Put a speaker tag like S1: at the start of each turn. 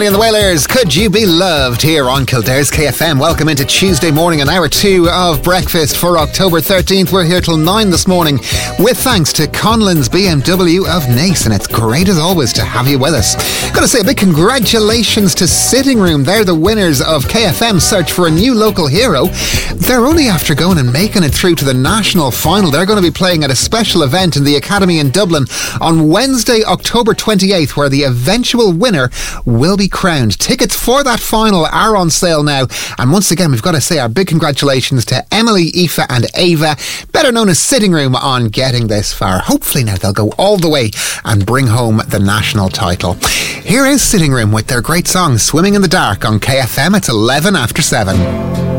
S1: And the Wailers, Could You Be Loved, here on Kildare's KFM. Welcome into Tuesday morning and hour 2 of breakfast for October 13th. We're here till 9 this morning with thanks to Conlon's BMW of Naas, and it's great as always to have you with us. Gotta say a big congratulations to Sitting Room. They're the winners of KFM's search for a new local hero. They're only after going and making it through to the national final. They're going to be playing at a special event in the Academy in Dublin on Wednesday, October 28th, where the eventual winner will be crowned. Tickets for that final are on sale now, and once again we've got to say our big congratulations to Emily, Aoife and Ava, better known as Sitting Room, on getting this far. Hopefully now they'll go all the way and bring home the national title. Here is Sitting Room with their great song Swimming in the Dark on KFM. It's 11 after 7.